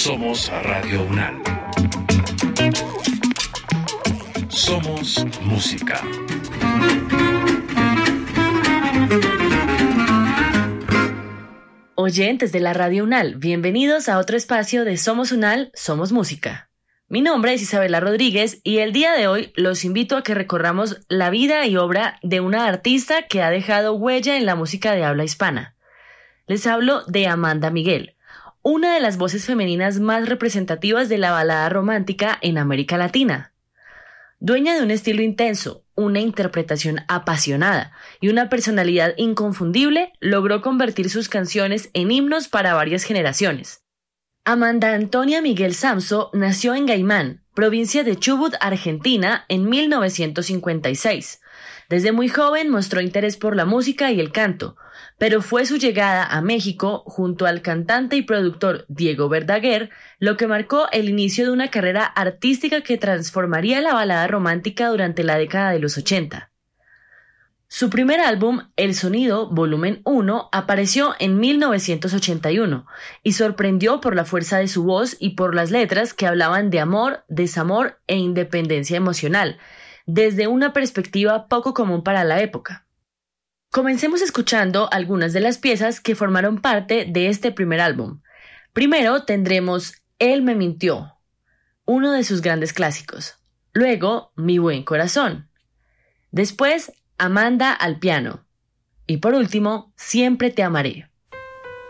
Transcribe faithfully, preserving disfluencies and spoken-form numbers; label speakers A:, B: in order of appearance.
A: Somos Radio UNAL. Somos música.
B: Oyentes de la Radio UNAL, bienvenidos a otro espacio de Somos UNAL, Somos Música. Mi nombre es Isabela Rodríguez y el día de hoy los invito a que recorramos la vida y obra de una artista que ha dejado huella en la música de habla hispana. Les hablo de Amanda Miguel, una de las voces femeninas más representativas de la balada romántica en América Latina. Dueña de un estilo intenso, una interpretación apasionada y una personalidad inconfundible, logró convertir sus canciones en himnos para varias generaciones. Amanda Antonia Miguel Samso nació en Gaimán, provincia de Chubut, Argentina, en mil novecientos cincuenta y seis. Desde muy joven mostró interés por la música y el canto, pero fue su llegada a México junto al cantante y productor Diego Verdaguer lo que marcó el inicio de una carrera artística que transformaría la balada romántica durante la década de los ochenta. Su primer álbum, El Sonido, volumen uno, apareció en mil novecientos ochenta y uno y sorprendió por la fuerza de su voz y por las letras que hablaban de amor, desamor e independencia emocional, desde una perspectiva poco común para la época. Comencemos escuchando algunas de las piezas que formaron parte de este primer álbum. Primero tendremos Él me mintió, uno de sus grandes clásicos. Luego, Mi buen corazón. Después, Amanda al piano. Y por último, Siempre te amaré.